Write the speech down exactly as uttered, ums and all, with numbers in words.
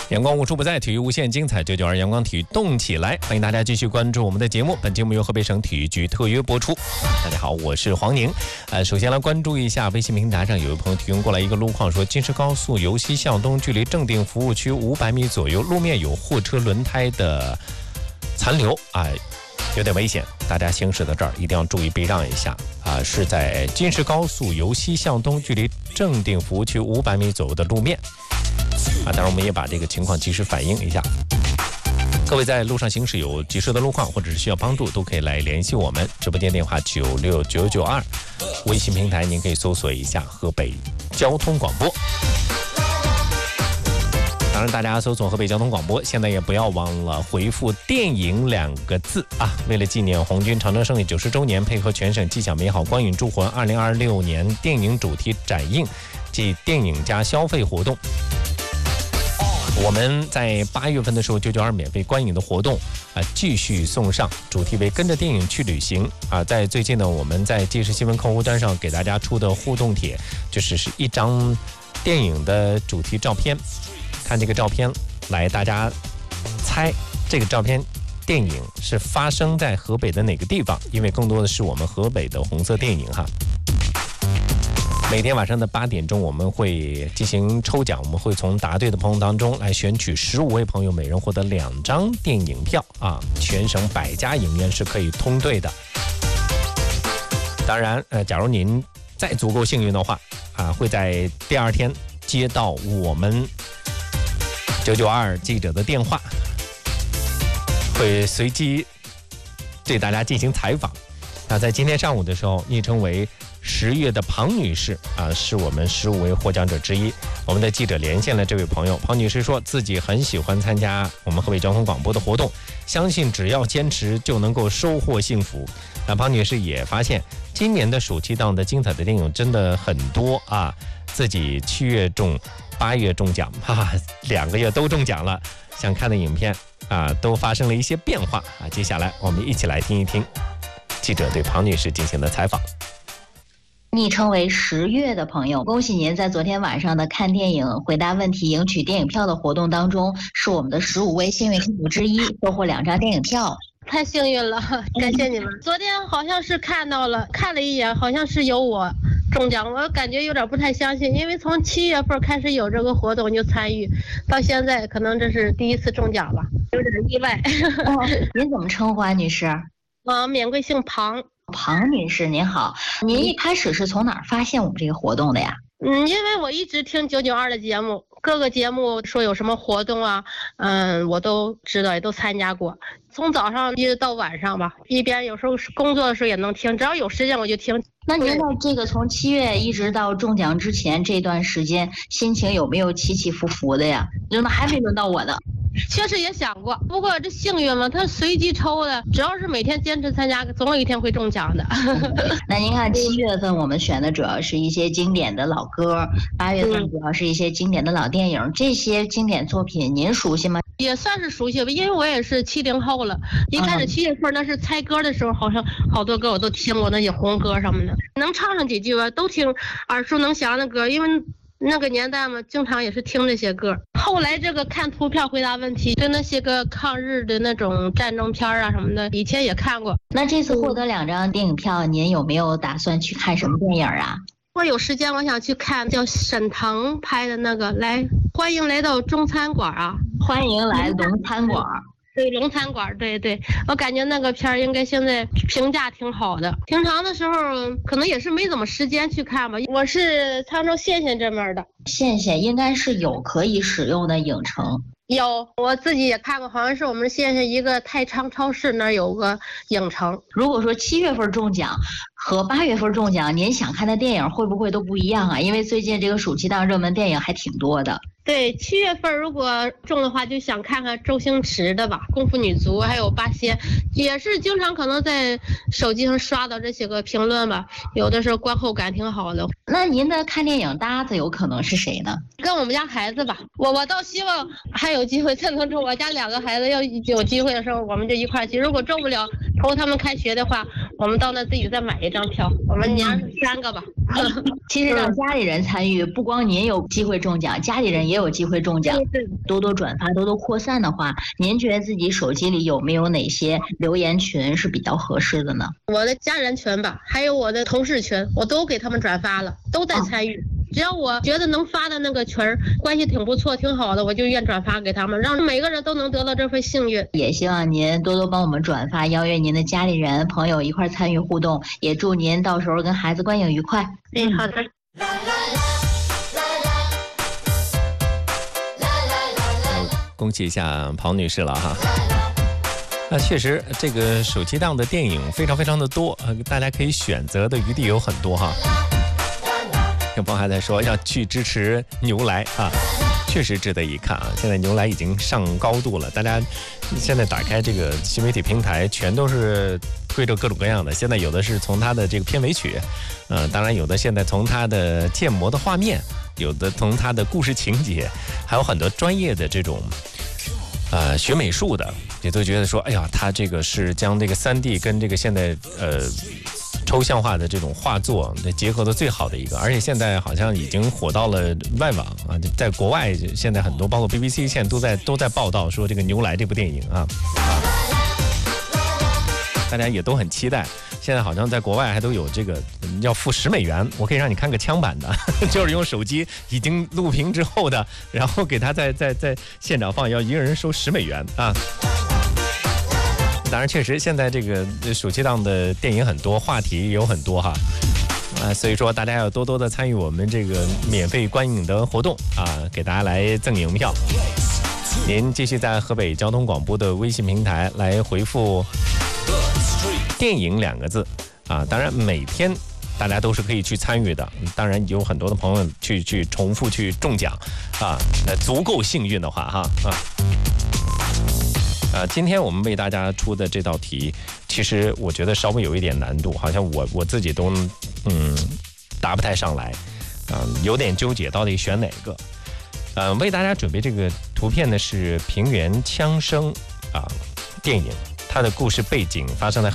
阳光无处不在，体育无限精彩。九九二阳光体育动起来，欢迎大家继续关注我们的节目。本节目由河北省体育局特约播出。大家好，我是黄宁。呃，首先来关注一下微信平台上有位朋友提供过来一个路况，说京石高速由西向东，距离正定服务区五百米左右，路面有货车轮胎的残留啊。有点危险，大家行驶到这儿一定要注意避让一下啊！是在京石高速由西向东，距离正定服务区五百米左右的路面啊。当然，我们也把这个情况及时反映一下。各位在路上行驶有及时的路况，或者是需要帮助，都可以来联系我们。直播间电话九六九九二，微信平台您可以搜索一下河北交通广播。当然，大家搜索河北交通广播，现在也不要忘了回复电影两个字啊！为了纪念红军长征胜利九十周年，配合全省纪享美好光影铸魂二零二六年电影主题展映及电影加消费活动，我们在八月份的时候九九二免费观影的活动啊继续送上，主题为跟着电影去旅行啊！在最近呢，我们在即时新闻客户端上给大家出的互动帖，就是是一张电影的主题照片。看这个照片，来大家猜这个照片电影是发生在河北的哪个地方？因为更多的是我们河北的红色电影哈。每天晚上的八点钟，我们会进行抽奖，我们会从答对的朋友当中来选取十五位朋友，每人获得两张电影票啊！全省百家影院是可以通兑的。当然，呃，假如您再足够幸运的话啊，会在第二天接到我们九九二记者的电话，会随机对大家进行采访。那在今天上午的时候，昵称为十月的庞女士啊，是我们十五位获奖者之一。我们的记者连线了这位朋友，庞女士说自己很喜欢参加我们河北交通广播的活动，相信只要坚持就能够收获幸福。那庞女士也发现今年的暑期档的精彩的电影真的很多啊，自己七月中八月中奖，哈哈，两个月都中奖了，想看的影片啊都发生了一些变化啊。接下来我们一起来听一听记者对庞女士进行的采访。 昵称为十月的朋友，恭喜您在昨天晚上的看电影回答问题赢取电影票的活动当中，是我们的十五位幸运听友之一，收获两张电影票。 太幸运了，感谢你们。昨天好像是看到了，看了一眼，好像是有我中奖，我感觉有点不太相信，因为从七月份开始有这个活动就参与，到现在可能这是第一次中奖了，有点意外。 哦，您怎么称呼啊，女士？ 啊，免贵姓庞。 庞女士您好，您一开始是从哪儿发现我们这个活动的呀？ 嗯，因为我一直听九九二的节目，各个节目说有什么活动啊，嗯，我都知道，也都参加过。从早上一直到晚上吧，一边有时候工作的时候也能听，只要有时间我就听。 那您在这个从七月一直到中奖之前这段时间，心情有没有起起伏伏的呀？怎么还没轮到我呢？ 确实也想过，不过这幸运嘛，他随机抽的，只要是每天坚持参加，总有一天会中奖的。 那您看七月份我们选的主要是一些经典的老歌，八月份主要是一些经典的老电影，这些经典作品您熟悉吗？ 也算是熟悉吧，因为我也是七零后了。一开始七月份那是猜歌的时候，好像好多歌我都听过，那些红歌什么的，能唱上几句吧，都听耳熟能详的歌，因为那个年代嘛，经常也是听这些歌。后来这个看图片回答问题，对那些个抗日的那种战争片啊什么的，以前也看过。 那这次获得两张电影票，您有没有打算去看什么电影啊？ 我有时间我想去看叫沈腾拍的那个来欢迎来到中餐馆啊， 欢迎来龙餐馆。 对，龙餐馆，对对，我感觉那个片儿应该现在评价挺好的。平常的时候可能也是没怎么时间去看吧。我是沧州县县这边的， 县县应该是有可以使用的影城。 有，我自己也看过，好像是我们县县一个太仓超市那儿有个影城。 如果说七月份中奖和八月份中奖，您想看的电影会不会都不一样啊？因为最近这个暑期档热门电影还挺多的。 对，七月份如果中的话，就想看看周星驰的吧，《功夫女足》，还有八仙，也是经常可能在手机上刷到这些个评论吧，有的时候观后感挺好的。 那您的看电影搭子有可能是谁呢？ 跟我们家孩子吧，我我倒希望还有机会再能中。我家两个孩子要有机会的时候，我们就一块去。如果中不了，头他们开学的话， 我们到那自己再买一张票，我们娘三个吧。 其实让家里人参与，不光您有机会中奖，家里人也有机会中奖。多多转发，多多扩散的话，您觉得自己手机里有没有哪些留言群是比较合适的呢？ 我的家人群吧，还有我的同事群，我都给他们转发了，都在参与。只要我觉得能发的那个群儿关系挺不错挺好的，我就愿转发给他们，让每个人都能得到这份幸运。 也希望您多多帮我们转发，邀约您的家里人朋友一块参与互动，也祝您到时候跟孩子观影愉快。 嗯，好的。 恭喜一下庞女士了哈。那确实，这个暑期档的电影非常非常的多，呃，大家可以选择的余地有很多哈。有朋友还在说要去支持牛来啊，确实值得一看啊！现在牛来已经上高度了，大家现在打开这个新媒体平台，全都是贵着各种各样的。现在有的是从它的这个片尾曲，呃，当然有的现在从它的建模的画面，有的从它的故事情节，还有很多专业的这种。呃，学美术的也都觉得说，哎呀，他这个是将这个三 D 跟这个现在呃抽象化的这种画作结合的最好的一个，而且现在好像已经火到了外网啊，在国外现在很多包括 B B C 现在都在都在报道说这个牛来这部电影啊，大家也都很期待。现在好像在国外还都有这个要付十美元，我可以让你看个枪版的，就是用手机已经录屏之后的，然后给他在在在现场放，要一个人收十美元啊。当然，确实现在这个暑期档的电影很多，话题也有很多哈，啊，所以说大家要多多的参与我们这个免费观影的活动啊，给大家来赠影票。您继续在河北交通广播的微信平台来回复电影两个字啊，当然每天大家都是可以去参与的，当然有很多的朋友去去重复去中奖啊，那足够幸运的话哈啊啊，今天我们为大家出的这道题，其实我觉得稍微有一点难度，好像我我自己都嗯答不太上来，啊，有点纠结到底选哪个。呃，为大家准备这个图片呢是平原枪声啊电影。它的故事背景发生在